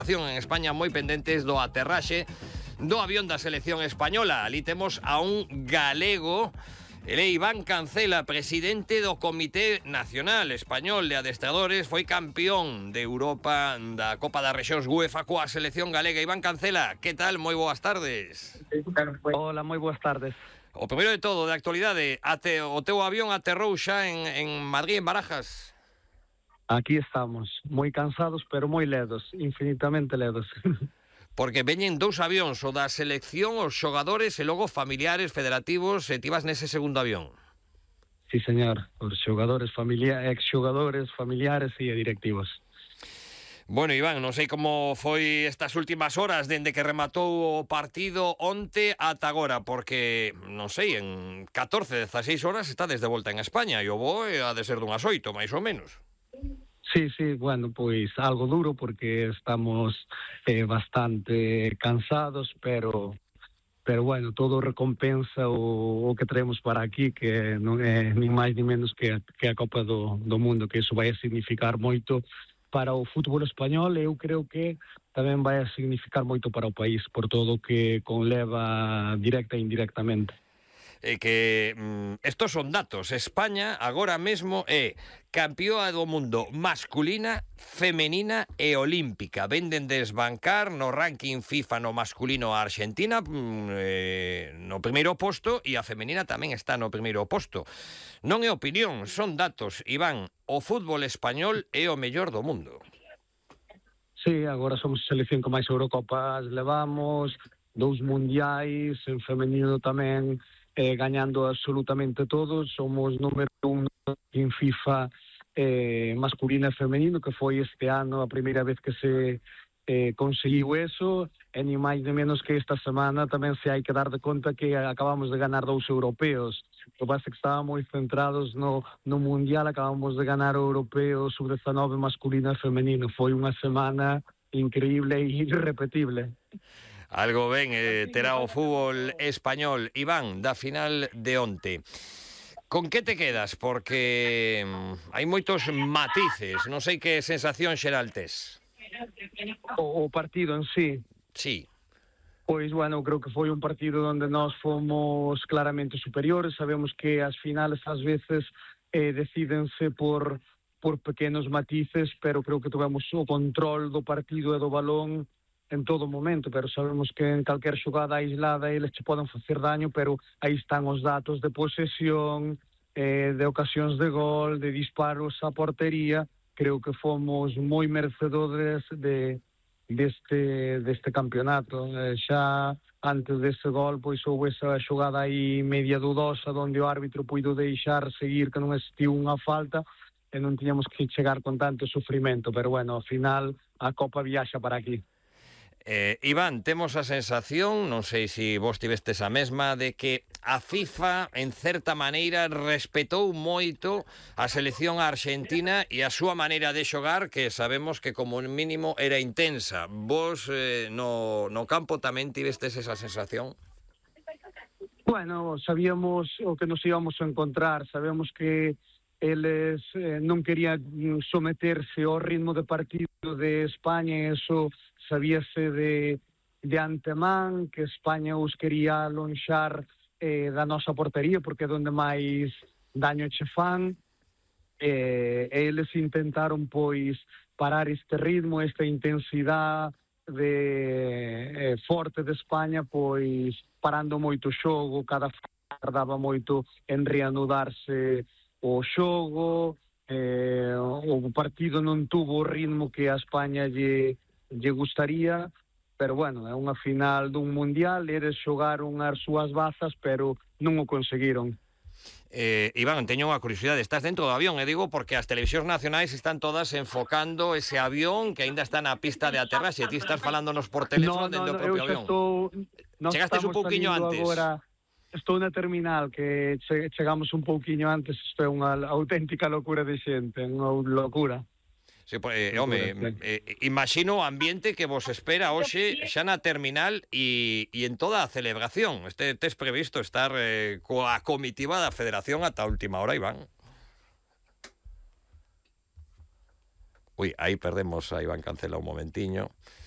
En España moi pendentes do aterraxe do avión da selección española. Ali temos a un galego, ele Iván Cancela, presidente do Comité Nacional Español de Adestradores, foi campeón de Europa da Copa das Rexións UEFA coa selección galega. Iván Cancela, que tal? Moi boas tardes. Hola, moi boas tardes. O primeiro de todo, de actualidade, o teu avión aterrou xa en Madrid, en Barajas? Aquí estamos, moi cansados, pero moi ledos, infinitamente ledos. Porque veñen dous avións, o da selección, os xogadores e logo familiares, federativos, e ti vas nese segundo avión. Sí, señor, os xogadores, exxogadores, familiares e directivos. Bueno, Iván, non sei como foi estas últimas horas dende que rematou o partido onte ata agora, porque, non sei, en 14, 16 horas está desde volta en España e o voo ha de ser dunhas 8, máis ou menos. Sí, bueno, pois algo duro porque estamos bastante cansados, pero bueno, todo recompensa o que traemos para aquí, que non é nin máis nin menos que a Copa do Mundo, que iso vai a significar moito para o fútbol español e eu creo que tamén vai a significar moito para o país, por todo o que conleva directa e indirectamente. Que estos son datos. España agora mesmo é campeoa do mundo masculina, femenina e olímpica. Venden desbancar no ranking FIFA no masculino a Argentina no primeiro posto e a femenina tamén está no primeiro posto. Non é opinión, son datos. Iván, o fútbol español é o mellor do mundo. Sí, agora somos a selección con máis Eurocopas levamos, 2 mundiais, en femenino tamén, gañando absolutamente todos. Somos número 1 en FIFA masculino e femenino, que foi este ano a primeira vez que se conseguiu eso, e ni máis ni menos que esta semana tamén se hai que dar de conta que acabamos de ganar 2 europeos. O que pasa é que estábamos moi centrados no mundial, acabamos de ganar o europeo sub-19 masculino e femenino. Foi unha semana increíble e irrepetible. Algo ben terá o fútbol español. Iván, da final de onte, con que te quedas? Porque hai moitos matices. Non sei que sensación xeral tes. O partido en sí? Sí. Pois, bueno, creo que foi un partido onde nós fomos claramente superiores. Sabemos que as finales ás veces decídense por pequenos matices, pero creo que tivemos o control do partido e do balón en todo momento, pero sabemos que en calquer xogada aislada eles che poden facer daño, pero aí están os datos de posesión, de ocasións de gol, de disparos á portería. Creo que fomos moi merecedores deste campeonato. Xa antes dese gol, pois houve esa xogada aí media dudosa onde o árbitro puido deixar seguir, que non existiu unha falta e non tiñamos que chegar con tanto sufrimento, pero bueno, ao final a Copa viaxa para aquí. Iván, temos a sensación, non sei se vos tivestes a mesma, de que a FIFA, en certa maneira, respetou moito a selección argentina e a súa maneira de xogar, que sabemos que como mínimo era intensa. Vos no campo tamén tivestes esa sensación? Bueno, sabíamos o que nos íbamos a encontrar, sabemos que eles non querían someterse ao ritmo de partido de España, e eso sabíase de antemán, que España os quería alonxar da nosa portería, porque é onde máis daño che fan, e eles intentaron pois parar este ritmo, esta intensidade forte de España, pois parando moito o xogo, cada tardaba moito en reanudarse o xogo, o partido non tuvo o ritmo que a España lle gustaría, pero bueno, é unha final dun mundial, eles xogaron as súas bazas, pero non o conseguiron. Iván, teño unha curiosidade, estás dentro do avión, digo, porque as televisións nacionais están todas enfocando ese avión que aínda está na pista de aterraxe, e ti estás falándonos por teléfono dentro do propio avión. Chegastes un pouquiño antes. Agora, estou na terminal, que chegamos un pouquiño antes. Isto é unha auténtica locura de xente, unha locura. Sí, home, imagino o ambiente que vos espera hoxe xa na terminal e en toda a celebración. Tes previsto estar coa comitiva da Federación ata a última hora, Iván? Ui, aí perdemos a Iván Cancela un momentiño.